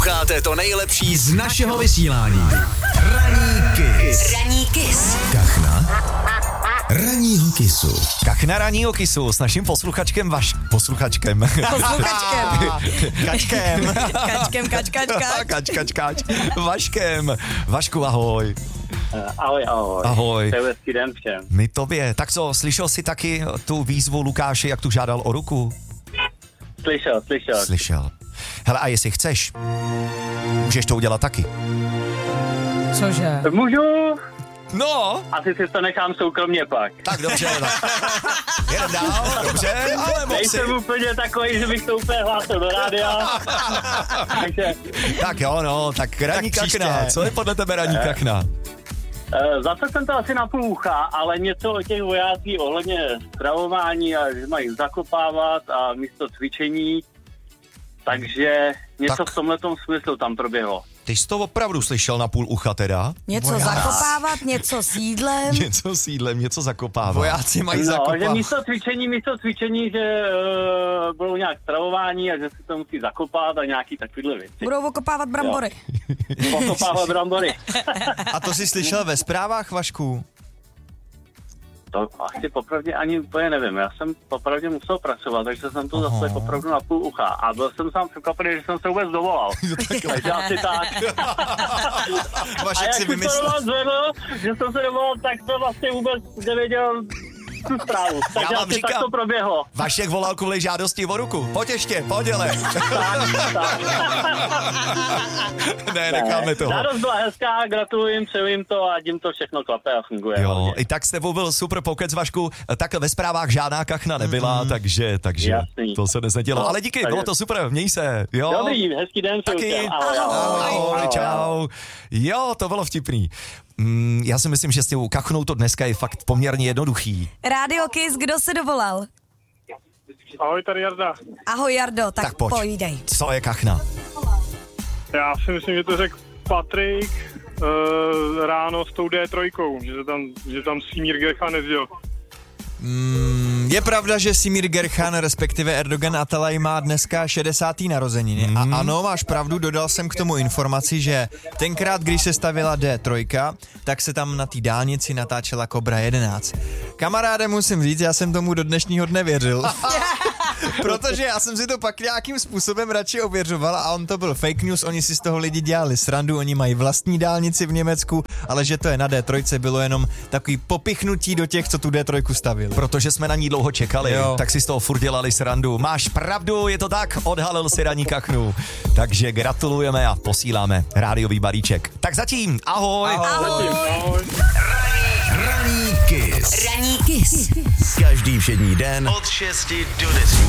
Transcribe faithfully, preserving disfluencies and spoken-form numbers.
Cháte to nejlepší z našeho vysílání. Ranní Kiss. Ranní Kiss. Kachna ranního kisu. Kachna ranního kisu s naším posluchačkem Vaš... Posluchačkem. Posluchačkem. Kačkem. Kačkem, kač, kač, kač. Kač, kač, kač. Vaškem. Vašku, ahoj. Ahoj, ahoj. Ahoj. Přeju hezký den všem. My tobě. Tak co, slyšel jsi taky tu výzvu Lukáše, jak tu žádal o ruku? Slyšel, slyšel. Slyšel. Hele, a jestli chceš, můžeš to udělat taky. Cože? Můžu? No. Asi si to nechám soukromně pak. Tak dobře, tak. Jedem dál, dobře, ale moc si. Nejsem úplně takový, že bych to úplně hlásil do rádia. Takže... Tak jo, no, tak ranní Tak kachna. příště. Co je podle tebe ranní kachna? Uh, zase jsem to asi na půl ucha, ale něco o těch vojácích ohledně stravování a že mají zakopávat a místo cvičení. Takže něco Tak. v tomhletom smyslu tam proběhlo. Ty jsi to opravdu slyšel na půl ucha teda? Něco Vojáci. zakopávat, něco s jídlem. Něco s jídlem, něco zakopávat. Vojáci mají No, že zakopávat. místo cvičení, místo cvičení, že uh, budou nějak stravování a že si to musí zakopat a nějaký takovýhle věci. Budou okopávat brambory. Pokopávat brambory. A to jsi slyšel ve zprávách, Vašku? To asi popravdě ani úplně nevím. Já jsem popravdě musel pracovat, takže jsem to zase opravdu na půl ucha. A byl jsem sám překvapený, že jsem se vůbec dovolal. Takže asi tak. A Vašek jak si jsem to vymyslel. doma zvedl, že jsem se dovolal, tak to vlastně vůbec nevěděl tu zprávu. Takže vám asi říkám. tak to proběhlo. Vašek volal kvůli žádosti o ruku. Pojď ještě, pojď ale. Tak, tak. Ne, necháme toho. Žádost byla hezká, gratuluji jim, přeju jim to a jim to všechno klape a funguje. Jo, hlavně. i tak s tebou byl super pokec, Vašku. Tak ve zprávách žádná kachna nebyla, takže, takže Jasný. to se dnes nedělo. No, Ale díky, takže- bylo to super, měj se. Jo. Dobrý, hezký den. přeju Taky. všem. Ahoj, ahoj. Ahoj, čau. Jo, to bylo vtipný. Mm, já si myslím, že s tou kachnou to dneska je fakt poměrně jednoduchý. Radio Kiss, kdo se dovolal? Ahoj, tady Jarda. Ahoj Jardo, tak, Tak pojď. povídej. Co je kachna? Já si myslím, že to řekl Patrik uh, ráno s tou D tři, že to tam, že tam Simír Gerchan nezděl. Mm, je pravda, že Simír Gerchan, respektive Erdogan Atalay, má dneska šedesátý narozeniny. Mm. A ano, máš pravdu, dodal jsem k tomu informaci, že tenkrát, když se stavila D tři, tak se tam na té dálnici natáčela Cobra jedenáct. Kamaráde, musím říct, já jsem tomu do dnešního dne věřil. Protože já jsem si to pak nějakým způsobem radši ověřoval a on to byl fake news, oni si z toho lidi dělali srandu, oni mají vlastní dálnici v Německu, ale že to je na D tři, bylo jenom takový popichnutí do těch, co tu D tři stavil. Protože jsme na ní dlouho čekali, Jo. tak si z toho furt dělali srandu. Máš pravdu, je to tak, odhalil si ranní kachnu. Takže gratulujeme a posíláme rádiový balíček. Tak zatím, ahoj. Ahoj. Ahoj. Ranní Kiss. Ranní Kiss. Každý všední den od šesti do deseti.